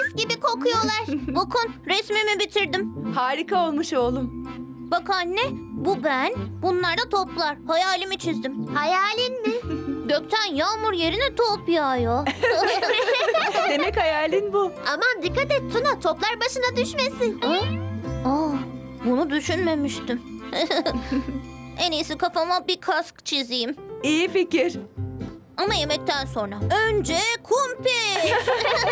mis gibi kokuyorlar. Bakın resmimi bitirdim. Harika olmuş oğlum. Bak anne, bu ben, bunlar da toplar. Hayalimi çizdim. Hayalin mi? Gökten yağmur yerine top yağıyor. Demek hayalin bu. Aman dikkat et Tuna, toplar başına düşmesin. Aa, bunu düşünmemiştim. En iyisi kafama bir kask çizeyim. İyi fikir. Ama yemekten sonra. Önce kumpir.